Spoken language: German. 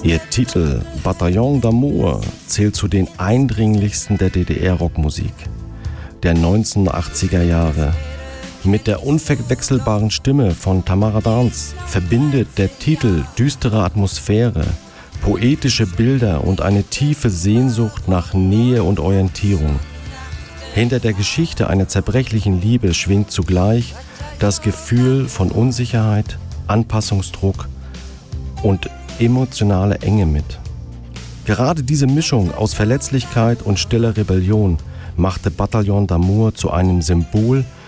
Ihr Titel Bataillon d'Amour zählt zu den eindringlichsten der DDR-Rockmusik der 1980er Jahre. Mit der unverwechselbaren Stimme von Tamara Dance verbindet der Titel düstere Atmosphäre, poetische Bilder und eine tiefe Sehnsucht nach Nähe und Orientierung. Hinter der Geschichte einer zerbrechlichen Liebe schwingt zugleich das Gefühl von Unsicherheit, Anpassungsdruck und emotionale Enge mit. Gerade diese Mischung aus Verletzlichkeit und stiller Rebellion machte Bataillon d'Amour zu einem Symbol